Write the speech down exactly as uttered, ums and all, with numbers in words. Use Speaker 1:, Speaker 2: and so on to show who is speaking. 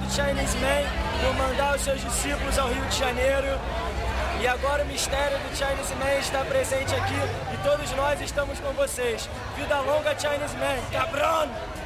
Speaker 1: Obrigado, Chinese Man, por mandar os seus discípulos ao Rio de Janeiro. E agora o mistério do Chinese Man está presente aqui e todos nós estamos com vocês. Vida longa, Chinese Man. Cabrón!